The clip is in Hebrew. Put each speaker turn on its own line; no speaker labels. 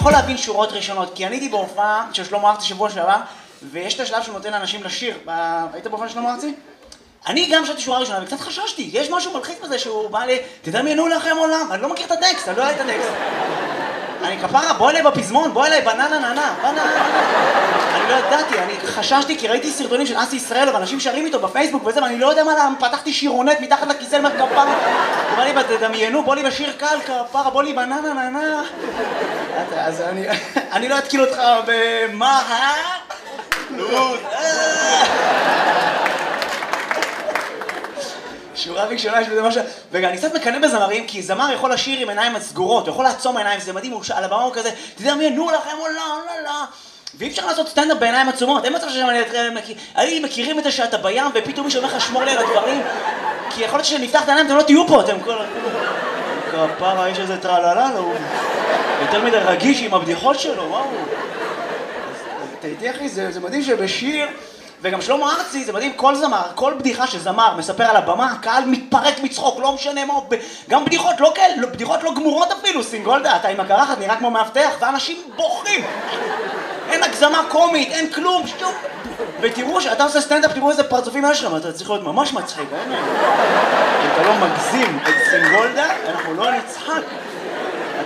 יכול להבין שורות ראשונות, כי אני הייתי בהופעה של שלמה ארצי שבוע שעבר, ויש את השלב שהוא נותן לאנשים לשיר. היית בהופעה של שלמה ארצי? אני גם חשבתי שורה ראשונה, וקצת חששתי, יש משהו מלחיץ בזה שהוא בא לי, תדמיינו לכם עולם, אני לא מכיר את הטקסט, אני לא יודע את הטקסט. אני כפרה, בוא אליי בפזמון, בוא אליי בננה ננה, בננה. אני לא ידעתי, אני חששתי כי ראיתי סרטונים של אסי ישראל, ואנשים שרים איתו בפייסבוק וזה, ואני לא יודע מה למה, פתחתי שירונט מתחת לכיסא למר כפרה. הוא בא לי תדמיינו, בוא לי בשיר קל כפרה, בוא לי בננה ננה. אז אני לא אתקיל אותך במה, שורה ראשונה יש בזה משהו, וגם אני קצת מקנא בזמרים, כי זמר יכול לשיר עם עיניים סגורות, הוא יכול לעצום עיניים, זה מדהים, הוא על הבמה הוא כזה, תדמיינו לכם או לא, ואי אפשר לעשות סטנדאפ בעיניים עצומות, אין מצב שאני מכירים את זה שאתה בים, ופתאום מישהו אומר לך שמור לי על הדברים, כי יכול להיות שנפתח את העיניים, אתם לא תהיו פה, אתם כל... כפרה, יש איזה טרללה, הוא יותר מדי רגיש עם הבדיחות שלו, וואו. תהייתי אחי, זה מדהים שבשיר... וגם שלמה ארצי, זה מדהים, כל זמר, כל בדיחה שזמר מספר על הבמה, הקהל מתפרק מצחוק, לא משנה מה, גם בדיחות לא כאלה, בדיחות לא גמורות אפילו, סינגולדה, אתה עם הקרחת נראה כמו מאבטח, ואנשים בוכים. אין הגזמה קומית, אין כלום, שום. ותראו שאתה עושה סטנדאפ, תראו איזה פרצופים יש שם, אתה צריך להיות ממש מצחיק, אין? אם אתה לא מגזים את סינגולדה, אנחנו לא נצחק.